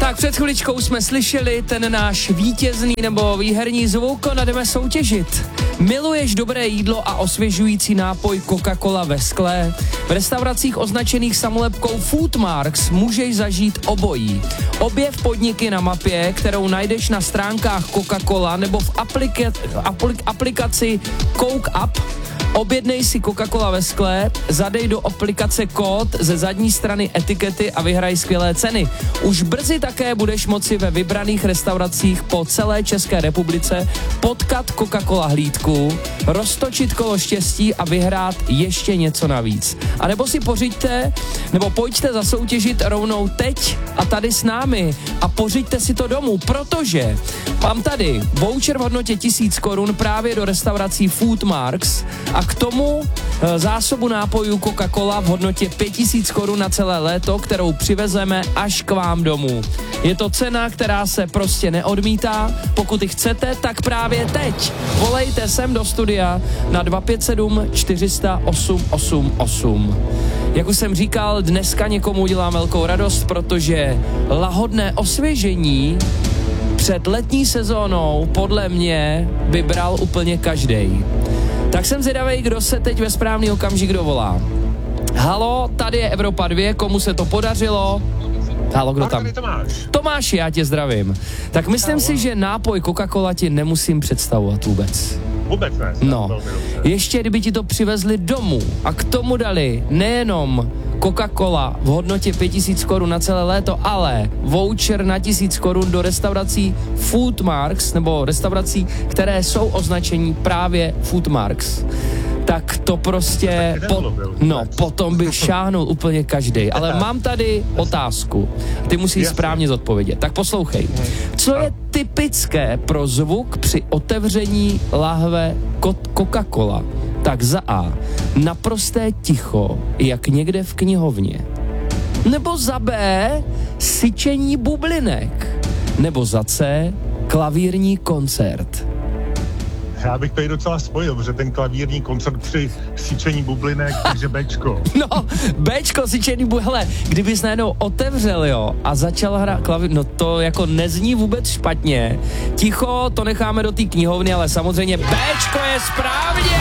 Tak před chviličkou jsme slyšeli ten náš vítězný nebo výherní zvuk, a jdeme soutěžit. Miluješ dobré jídlo a osvěžující nápoj Coca-Cola ve skle? V restauracích označených samolepkou Foodmarks můžeš zažít obojí. Objev podniky na mapě, kterou najdeš na stránkách Coca-Cola nebo v aplikaci Coke Up. Objednej si Coca-Cola ve skle, zadej do aplikace kód ze zadní strany etikety a vyhraj skvělé ceny. Už brzy také budeš moci ve vybraných restauracích po celé České republice potkat Coca-Cola hlídku, roztočit kolo štěstí a vyhrát ještě něco navíc. A nebo si pořiďte, nebo pojďte zasoutěžit rovnou teď a tady s námi a pořiďte si to domů, protože mám tady voucher v hodnotě 1000 korun právě do restaurací Foodmarks a k tomu zásobu nápojů Coca-Cola v hodnotě 5000 korun na celé léto, kterou přivezeme až k vám domů. Je to cena, která se prostě neodmítá. Pokud ji chcete, tak právě teď volejte sem do studia na 257 400 888. Jak už jsem říkal, dneska někomu udělám velkou radost, protože lahodné osvěžení před letní sezónou podle mě by bral úplně každej. Tak jsem zvědavej, kdo se teď ve správný okamžik dovolá. Halo, tady je Evropa 2, komu se to podařilo? Halo, kdo tam? Tomáši, já tě zdravím. Tak myslím si, že nápoj Coca-Cola ti nemusím představovat vůbec. Vůbec ne. No, ještě kdyby ti to přivezli domů a k tomu dali nejenom Coca-Cola v hodnotě 5000 korun na celé léto, ale voucher na 1000 korun do restaurací Foodmarks, nebo restaurací, které jsou označení právě Foodmarks. Tak to prostě, potom by šáhnul úplně každej. Ale mám tady otázku. Ty musíš správně zodpovědět. Tak poslouchej. Co je typické pro zvuk při otevření lahve Coca-Cola? Tak za A. Naprosté ticho, jak někde v knihovně. Nebo za B. Syčení bublinek. Nebo za C. Klavírní koncert. Já bych tady docela spojil, protože ten klavírní koncert při syčení bublinek, takže Bčko. No, Bčko, syčení bublinek, hele, kdybys najednou otevřel, jo, a začal hrát klavír, no to jako nezní vůbec špatně. Ticho, to necháme do té knihovny, ale samozřejmě Bčko je správně!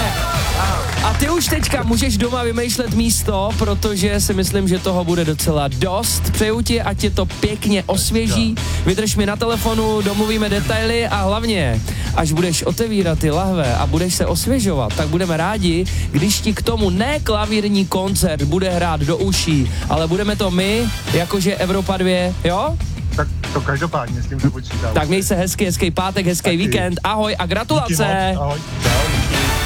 A ty už teďka můžeš doma vymýšlet místo, protože si myslím, že toho bude docela dost. Přeju ti, ať tě to pěkně osvěží. Vydrž mi na telefonu, domluvíme detaily a hlavně, až budeš otevírat ty lahve a budeš se osvěžovat, tak budeme rádi, když ti k tomu ne klavírní koncert bude hrát do uší, ale budeme to my, jakože Evropa 2, jo? Tak to každopádně s tím se počítám. Tak měj se hezký pátek, hezký víkend, ahoj a gratulace. Ahoj.